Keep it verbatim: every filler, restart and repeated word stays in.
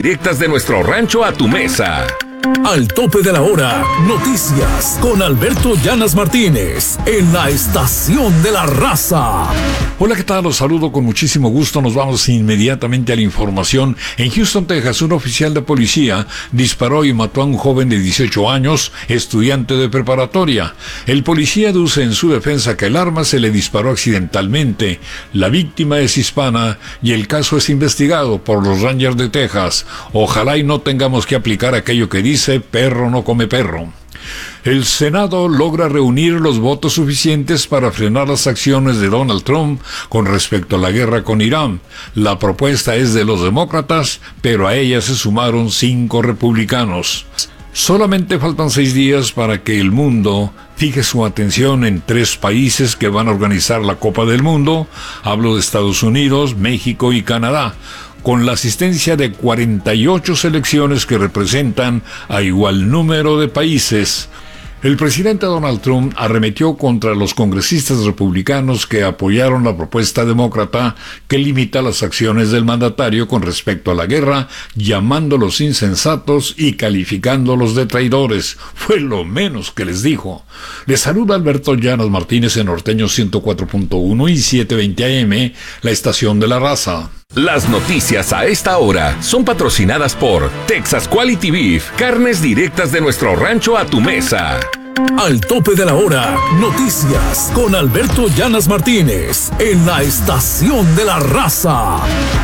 directas de nuestro rancho a tu mesa. Al tope de la hora, noticias con Alberto Llanas Martínez en la Estación de la Raza. Hola, ¿qué tal? Los saludo con muchísimo gusto. Nos vamos inmediatamente a la información. En Houston, Texas, un oficial de policía disparó y mató a un joven de dieciocho años, estudiante de preparatoria. El policía aduce en su defensa que el arma se le disparó accidentalmente. La víctima es hispana y el caso es investigado por los Rangers de Texas. Ojalá y no tengamos que aplicar aquello que dice perro no come perro. El Senado logra reunir los votos suficientes para frenar las acciones de Donald Trump con respecto a la guerra con Irán. La propuesta es de los demócratas, pero a ella se sumaron cinco republicanos. Solamente faltan seis días para que el mundo fije su atención en tres países que van a organizar la Copa del Mundo. Hablo de Estados Unidos, México y Canadá, con la asistencia de cuarenta y ocho selecciones que representan a igual número de países. El presidente Donald Trump arremetió contra los congresistas republicanos que apoyaron la propuesta demócrata que limita las acciones del mandatario con respecto a la guerra, llamándolos insensatos y calificándolos de traidores. Fue lo menos que les dijo. Les saluda Alberto Llanas Martínez en Norteño ciento cuatro punto uno y setecientos veinte A M, la Estación de la Raza. Las noticias a esta hora son patrocinadas por Texas Quality Beef, carnes directas de nuestro rancho a tu mesa. Al tope de la hora, noticias con Alberto Llanas Martínez en la Estación de la Raza.